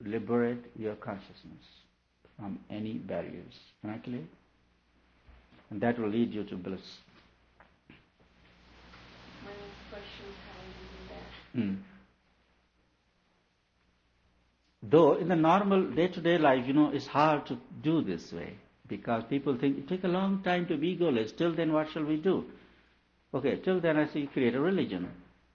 liberate your consciousness from any barriers. Am I clear? And that will lead you to bliss. My next question is how do you do that? Though in the normal day-to-day life, it's hard to do this way because people think it takes a long time to be egoless. Till then, what shall we do? Okay, till then I say create a religion.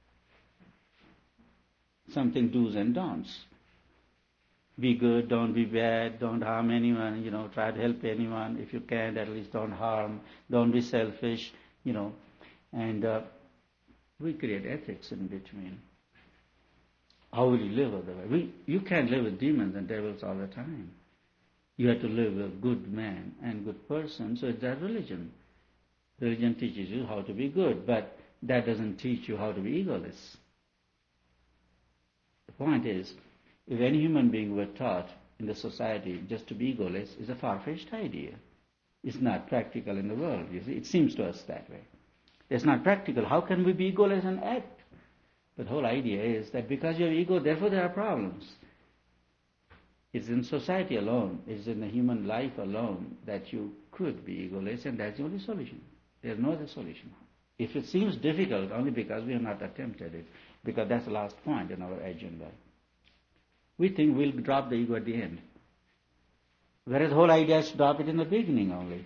Something do's and don'ts. Be good, don't be bad, don't harm anyone, try to help anyone. If you can, at least don't harm, don't be selfish, and we create ethics in between. How will you live otherwise? You can't live with demons and devils all the time. You have to live with a good man and good person, so it's that religion. Religion teaches you how to be good, but that doesn't teach you how to be egoless. The point is, if any human being were taught in the society just to be egoless, is a far-fetched idea. It's not practical in the world, you see. It seems to us that way. It's not practical. How can we be egoless and act? But the whole idea is that because you have ego, therefore there are problems. It's in society alone, it's in the human life alone that you could be egoless, and that's the only solution. There's no other solution. If it seems difficult, only because we have not attempted it, because that's the last point in our agenda. We think we'll drop the ego at the end. Whereas the whole idea is to drop it in the beginning only.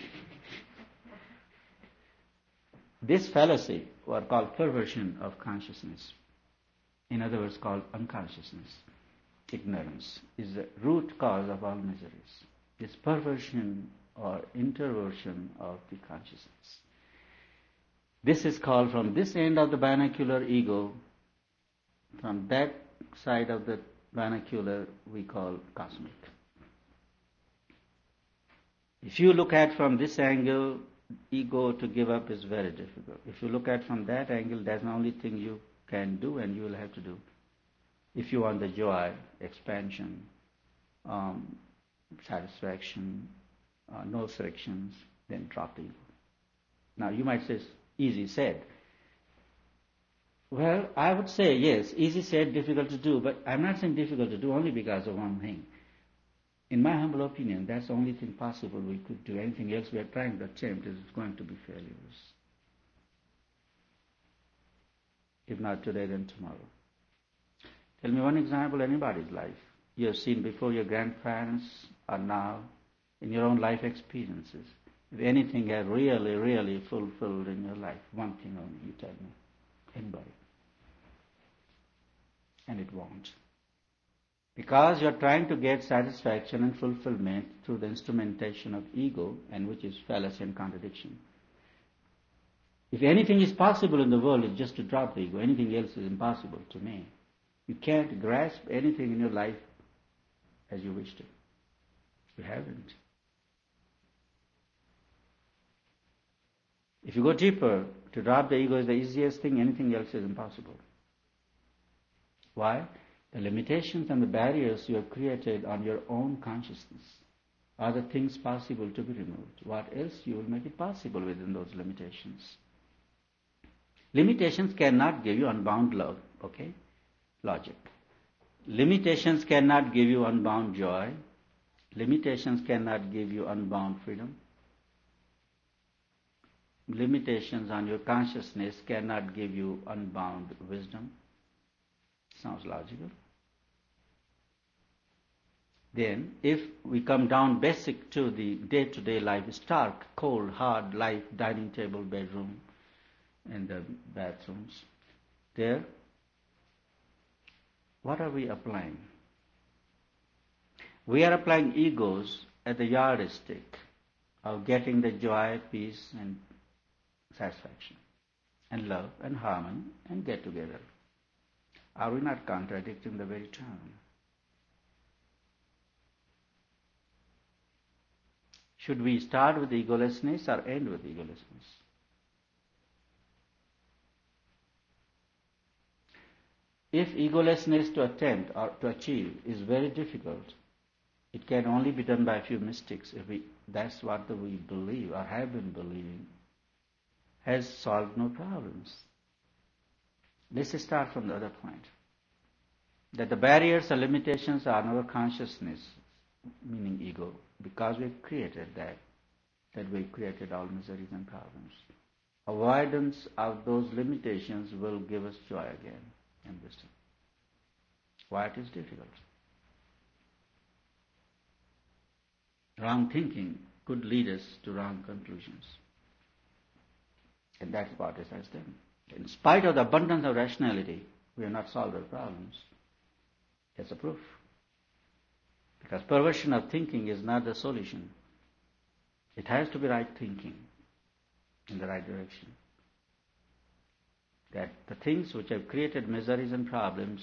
This fallacy, or called perversion of consciousness, in other words called unconsciousness, ignorance, is the root cause of all miseries. This perversion or introversion of the consciousness. This is called, from this end of the binocular ego, from that side of the binocular, we call cosmic. If you look at from this angle, ego to give up is very difficult. If you look at from that angle, that's the only thing you can do and you will have to do. If you want the joy, expansion, satisfaction, no frictions, then drop the ego. Now you might say, easy said. Well, I would say yes, easy said, difficult to do, but I'm not saying difficult to do only because of one thing. In my humble opinion, that's the only thing possible we could do. Anything else we are trying to attempt is going to be failures. If not today, then tomorrow. Tell me one example in anybody's life you have seen before your grandparents or now in your own life experiences. If anything has really, really fulfilled in your life, one thing only, you tell me. Anybody. And it won't. Because you are trying to get satisfaction and fulfillment through the instrumentation of ego, and which is fallacy and contradiction. If anything is possible in the world, it's just to drop the ego. Anything else is impossible to me. You can't grasp anything in your life as you wish to. You haven't. If you go deeper, to drop the ego is the easiest thing, anything else is impossible. Why? The limitations and the barriers you have created on your own consciousness are the things possible to be removed. What else you will make it possible within those limitations? Limitations cannot give you unbound love, okay? Logic. Limitations cannot give you unbound joy. Limitations cannot give you unbound freedom. Limitations on your consciousness cannot give you unbound wisdom. Sounds logical. Then, if we come down basic to the day-to-day life, stark, cold, hard life, dining table, bedroom, and the bathrooms, there, what are we applying? We are applying egos at the yardstick of getting the joy, peace, and satisfaction, and love, and harmony, and get together. Are we not contradicting the very term? Should we start with egolessness or end with egolessness? If egolessness to attempt or to achieve is very difficult, it can only be done by a few mystics. That's what we believe or have been believing, has solved no problems. Let's start from the other point. that the barriers or limitations are in our consciousness, meaning ego, because we've created that we created all miseries and problems. Avoidance of those limitations will give us joy again and wisdom. Why it is difficult? Wrong thinking could lead us to wrong conclusions. And that's what it has done. In spite of the abundance of rationality, we have not solved our problems. That's a proof. Because perversion of thinking is not the solution. It has to be right thinking in the right direction. That the things which have created miseries and problems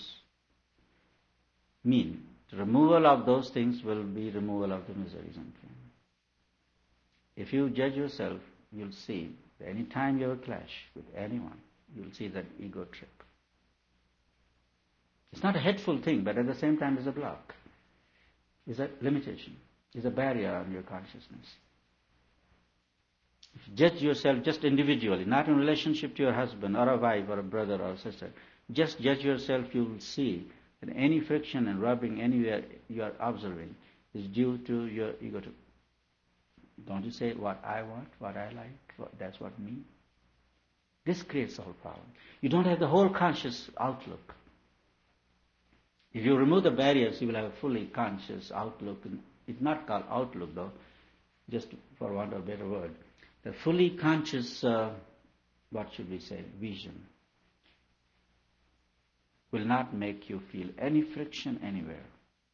mean the removal of those things will be removal of the miseries and pain. If you judge yourself, you'll see that any time you have a clash with anyone, you'll see that ego trip. It's not a hateful thing, but at the same time it's a block. It's a limitation. It's a barrier on your consciousness. If you judge yourself just individually, not in relationship to your husband or a wife or a brother or a sister, just judge yourself, you will see that any friction and rubbing anywhere you are observing is due to your ego. Don't you say what I want, what I like, that's what me? This creates the whole problem. You don't have the whole conscious outlook. If you remove the barriers, you will have a fully conscious outlook. It's not called outlook though, just for want of a better word. The fully conscious, what should we say, vision will not make you feel any friction anywhere.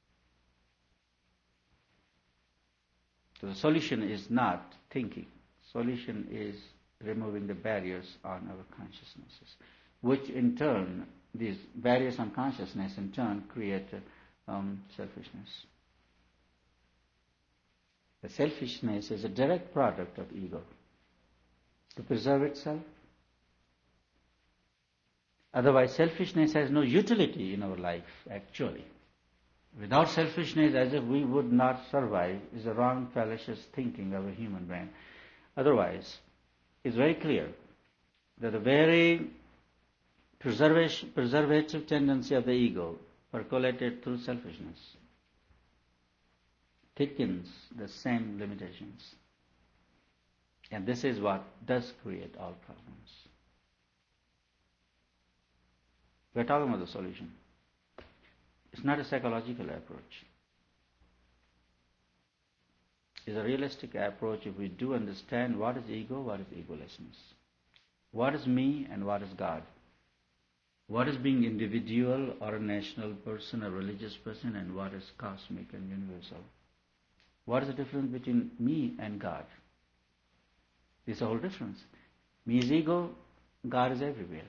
So the solution is not thinking. Solution is removing the barriers on our consciousnesses, which in turn, these barriers on consciousness in turn create selfishness. The selfishness is a direct product of ego to preserve itself. Otherwise, selfishness has no utility in our life, actually. Without selfishness, as if we would not survive, is a wrong, fallacious thinking of a human brain. Otherwise, it's very clear that the very preservative tendency of the ego, percolated through selfishness, thickens the same limitations. And this is what does create all problems. We're talking about the solution. It's not a psychological approach. It's a realistic approach if we do understand what is ego, what is egolessness. What is me and what is God. What is being individual or a national person, a religious person, and what is cosmic and universal. What is the difference between me and God? There's a whole difference. Me is ego, God is everywhere.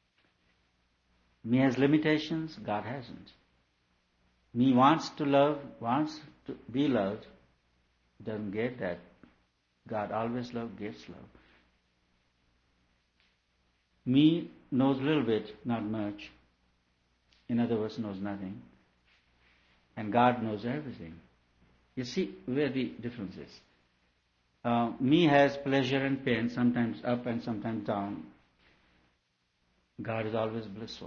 Me has limitations, God hasn't. Me wants to love, wants to be loved, doesn't get that. God always loves, gets love. Me knows a little bit, not much. In other words, knows nothing. And God knows everything. You see where the difference is. Me has pleasure and pain, sometimes up and sometimes down. God is always blissful.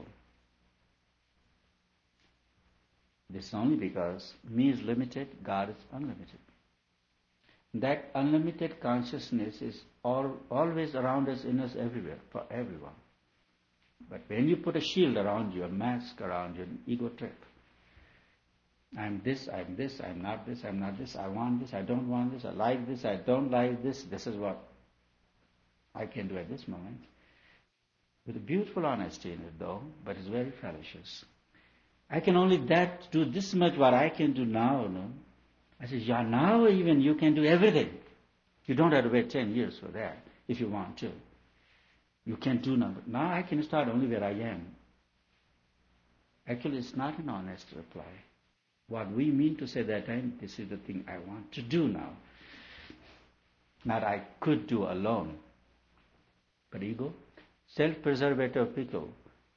This is only because me is limited, God is unlimited. That unlimited consciousness is always around us, in us, everywhere, for everyone. But when you put a shield around you, a mask around you, an ego trip, I'm this, I'm not this, I'm not this, I want this, I don't want this, I like this, I don't like this, this is what I can do at this moment. With a beautiful honesty in it though, but it's very fallacious. I can only do this much what I can do now, no? I said, yeah, now even you can do everything. You don't have to wait 10 years for that if you want to. You can do now. Now I can start only where I am. Actually, it's not an honest reply. What we mean to say that time, this is the thing I want to do now. Not I could do alone. But ego, self-preservative pickle,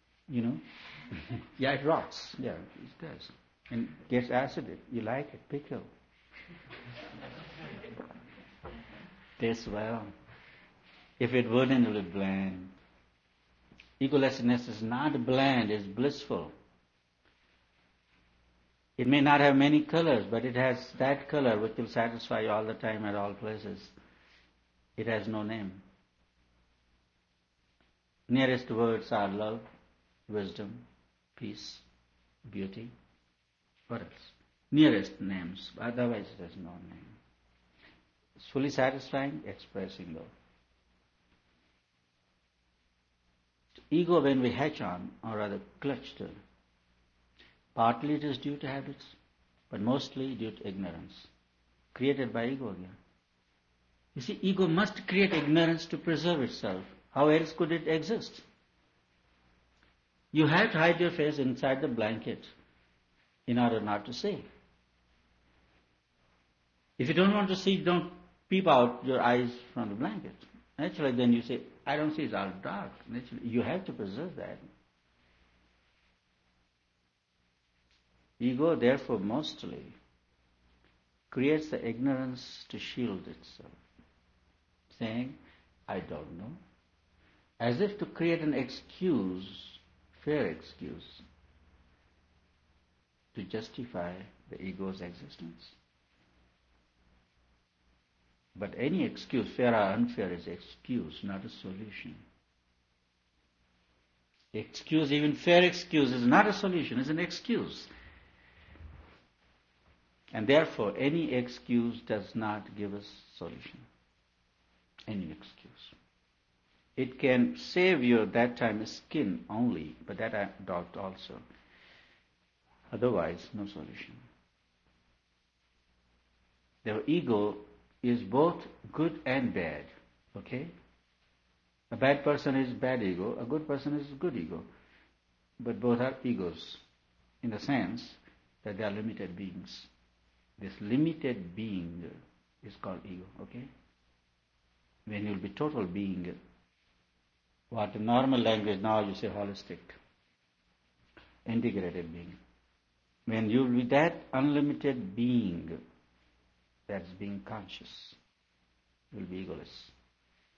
yeah, it rots. Yeah, it does. And gets acidic. You like it, pickle. Tastes well. If it wouldn't, it would be bland. Egolessness is not bland, it's blissful. It may not have many colors, but it has that color which will satisfy you all the time at all places. It has no name. Nearest words are love, wisdom, peace, beauty. What else? Nearest names, otherwise it has no name. It's fully satisfying, expressing love. Ego, when we hatch on, or rather clutch to, partly it is due to habits, but mostly due to ignorance, created by ego again. You see, ego must create ignorance to preserve itself. How else could it exist? You have to hide your face inside the blanket in order not to see. If you don't want to see, don't peep out your eyes from the blanket. Naturally, then you say, I don't see, it's all dark. Naturally, you have to preserve that. Ego, therefore, mostly creates the ignorance to shield itself, saying, I don't know, as if to create an excuse, fair excuse, to justify the ego's existence. But any excuse, fair or unfair, is excuse, not a solution. Excuse, even fair excuse, is not a solution, it's an excuse. And therefore, any excuse does not give us solution. Any excuse. It can save you at that time skin only, but that I doubt also. Otherwise, no solution. The ego is both good and bad. Okay? A bad person is bad ego, a good person is good ego. But both are egos, in the sense that they are limited beings. This limited being is called ego, okay? When you will be total being, what in normal language now you say holistic, integrated being. When you will be that unlimited being, that's being conscious, you will be egoless.